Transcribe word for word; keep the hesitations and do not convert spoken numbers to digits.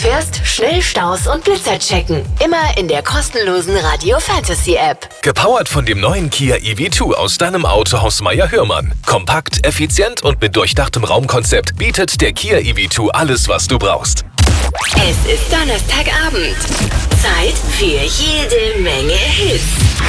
fährst, schnell Staus und Blitzer checken. Immer in der kostenlosen Radio Fantasy App. Gepowert von dem neuen Kia E V zwei aus deinem Autohaus Meier-Hörmann. Kompakt, effizient und mit durchdachtem Raumkonzept bietet der Kia E V zwei alles, was du brauchst. Es ist Donnerstagabend. Zeit für jede Menge Hits.